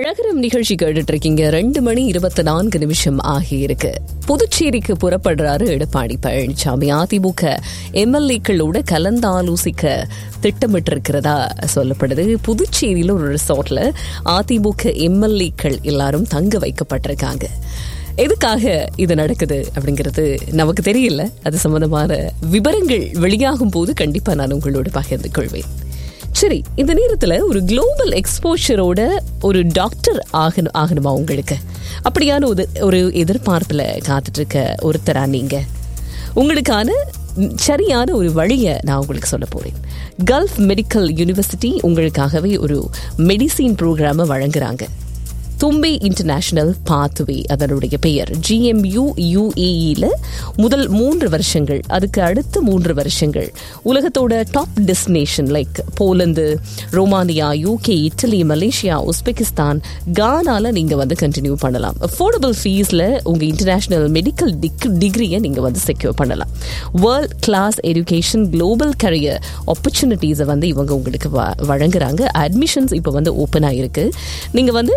அழகரம் நிகழ்ச்சி கேட்டுட்டு இருக்கீங்க. 2:24 ஆகியிருக்கு. புதுச்சேரிக்கு புறப்படுறாரு எடப்பாடி பழனிசாமி. அதிமுக எம்எல்ஏக்களோட கலந்தாலோசிக்க திட்டமிட்டு இருக்கிறதா சொல்லப்படுது. புதுச்சேரியில ஒரு ரிசார்ட்ல அதிமுக எம்எல்ஏக்கள் எல்லாரும் தங்க வைக்கப்பட்டிருக்காங்க. எதுக்காக இது நடக்குது அப்படிங்கிறது நமக்கு தெரியல. அது சம்பந்தமான விவரங்கள் வெளியாகும் போது கண்டிப்பா நான் உங்களோட பகிர்ந்து கொள்வேன். சரி, இந்த நேரத்துல ஒரு குளோபல் எக்ஸ்போஷரோட ஒரு டாக்டர் ஆகணுமா உங்களுக்கு? அப்படியான ஒரு எதிர்பார்ப்புல காத்துட்டு இருக்க ஒருத்தரா நீங்க? உங்களுக்கான சரியான ஒரு வழியை நான் உங்களுக்கு சொல்ல போறேன். கல்ஃப் மெடிக்கல் யூனிவர்சிட்டி உங்களுக்காகவே ஒரு மெடிசின் ப்ரோக்ராமை வழங்குறாங்க. தும்பே இன்டர்நேஷனல் பாத்வே அதனுடைய பெயர். GMU UAE முதல் 3 வருஷங்கள், அதுக்கு அடுத்த 3 வருஷங்கள் உலகத்தோட top destination like Poland, Romania, UK, idli, Malaysia, Uzbekistan, கானால நீங்க வந்து கண்டினியூ பண்ணலாம். அஃபோர்டபுள் ஃபீஸ்ல உங்க இன்டர்நேஷனல் மெடிக்கல் டிகிரியை நீங்க வந்து செக்யூர் பண்ணலாம். World class education, global career ஆப்பர்ச்சுனிட்டிஸை வந்து இவங்க உங்களுக்கு வழங்குறாங்க. அட்மிஷன்ஸ் இப்போ வந்து ஓப்பன் ஆயிருக்கு. நீங்க வந்து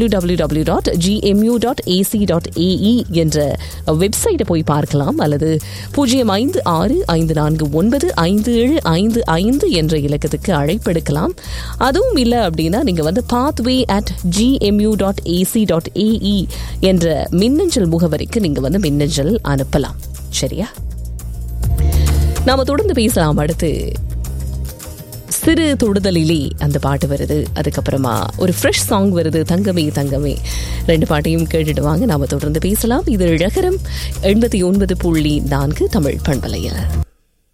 www.gmu.ac.ae என்ற வெப்சைட்டை போய் பார்க்கலாம், அல்லது 0565495755 என்ற இலக்கத்துக்கு அழைப்பெடுக்கலாம். அதுவும் இல்லை அப்படின்னா நீங்க வந்து pathway@gmu.ac.ae என்ற மின்னஞ்சல் முகவரிக்கு நீங்க வந்து மின்னஞ்சல் அனுப்பலாம். சரியா? நாம தொடர்ந்து பேசலாம். அடுத்து சிறு தொடுதலிலே அந்த பாட்டு வருது. அதுக்கப்புறமா ஒரு ஃப்ரெஷ் சாங் வருது, தங்கமே தங்கமே. 2 பாட்டையும் கேட்டுட்டு வாங்க, நாம தொடர்ந்து பேசலாம். இது அழகரம் 89.4 தமிழ் பண்பலையில்.